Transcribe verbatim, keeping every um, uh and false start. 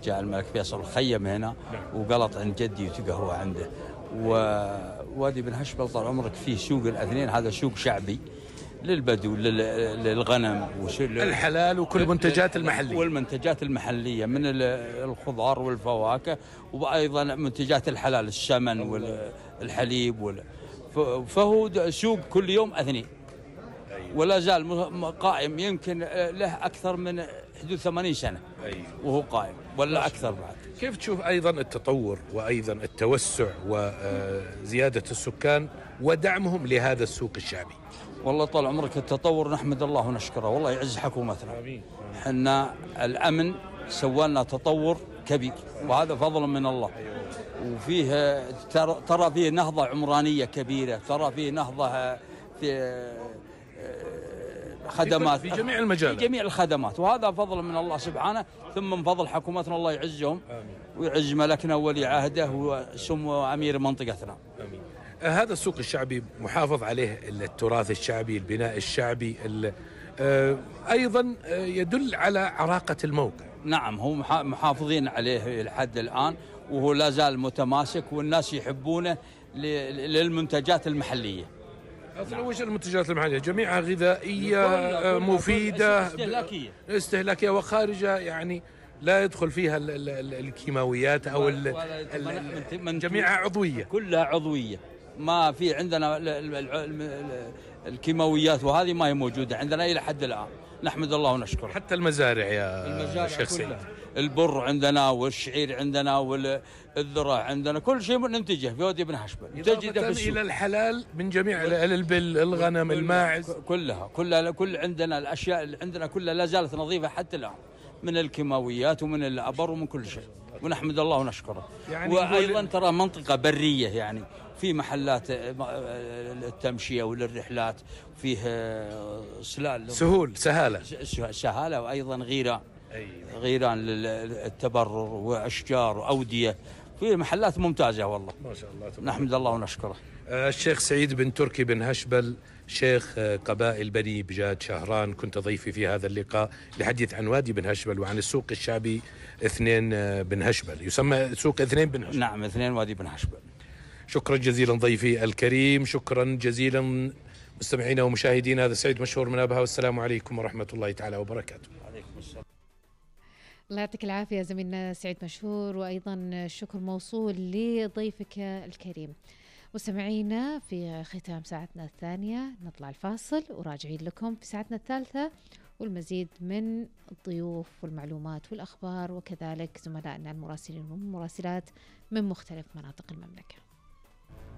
جاء الملك فيصل خيم هنا وقلط عند جدي وتقهوى عنده. ووادي بن هشبل طال عمرك فيه سوق الاثنين، هذا سوق شعبي للبدو للغنم الحلال وكل منتجات المحلية والمنتجات المحلية من الخضار والفواكه، وأيضا منتجات الحلال السمن والحليب. فهو سوق كل يوم اثنين ولا زال قائم، يمكن له أكثر من حدود ثمانين سنة وهو قائم ولا أكثر بعد. كيف تشوف أيضا التطور وأيضا التوسع وزيادة السكان ودعمهم لهذا السوق الشعبي؟ والله طال عمرك التطور نحمد الله ونشكره، والله يعز حكومتنا. حنا الأمن سوالنا تطور كبير وهذا فضل من الله. وفيه ترى فيه نهضة عمرانية كبيرة، ترى فيه نهضة في خدمات في جميع المجالات، في جميع الخدمات، وهذا فضل من الله سبحانه، ثم من فضل حكومتنا الله يعزهم. آمين. ويعز ملكنا وولي عهده وسمو أمير منطقتنا. آمين. هذا السوق الشعبي محافظ عليه التراث الشعبي، البناء الشعبي، أيضا يدل على عراقة الموقع. نعم، هو محافظين عليه لحد الآن، وهو لا زال متماسك والناس يحبونه للمنتجات المحلية. أصلا وش المنتجات المحلية؟ جميعها غذائية مفيدة استهلاكية استهلاكية وخارجة، يعني لا يدخل فيها ال ال ال الكيماويات أو ال ال جميعها عضوية، كلها عضوية. ما في عندنا الكيماويات وهذه ما هي موجودة عندنا إلى حد الآن، نحمد الله ونشكره. حتى المزارع يا المزارع شيخ سيد، البر عندنا والشعير عندنا والذرة عندنا، كل شيء ننتجه في وادي بن هشبل. تجده إلى الحلال من جميع الإبل، الغنم، الماعز، كلها كلها كل عندنا الأشياء اللي عندنا كلها لا زالت نظيفة حتى الآن، من الكيماويات ومن الأبر ومن كل شيء، ونحمد الله ونشكره. يعني وأيضا ترى منطقة برية، يعني في محلات التمشية وللرحلات، فيه سلال سهول سهالة سهالة وأيضا غيران غيران للتبرر وأشجار وأودية، في محلات ممتازة والله ما شاء الله. نحمد الله ونشكره. الشيخ سعيد بن تركي بن هشبل، شيخ قبائل بني بجاد شهران، كنت ضيفي في هذا اللقاء لحديث عن وادي بن هشبل وعن السوق الشعبي اثنين بن هشبل، يسمى سوق اثنين بن هشبل. نعم، اثنين وادي بن هشبل. شكرا جزيلا ضيفي الكريم، شكرا جزيلا مستمعينا ومشاهدينا. هذا سعيد مشهور من أبها، والسلام عليكم ورحمة الله تعالى وبركاته. عليكم السلام. الله يعطيك العافية زميلنا سعيد مشهور، وأيضا الشكر موصول لضيفك الكريم. مستمعينا في ختام ساعتنا الثانية نطلع الفاصل وراجعين لكم في ساعتنا الثالثة، والمزيد من الضيوف والمعلومات والأخبار، وكذلك زملائنا المراسلين والمراسلات من مختلف مناطق المملكة.